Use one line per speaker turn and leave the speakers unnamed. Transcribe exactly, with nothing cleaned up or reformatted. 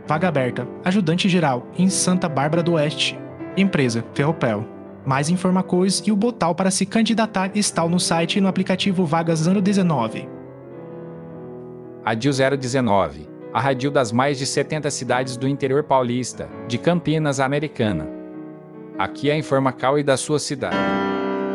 Vaga aberta, ajudante geral, em Santa Bárbara do Oeste. Empresa, Ferropel. Mais informações e o botão para se candidatar estão no site e no aplicativo Vagas Ano dezenove.
Radil zero dezenove, a radil das mais de setenta cidades do interior paulista, de Campinas, Americana. Aqui é a informação e da sua cidade.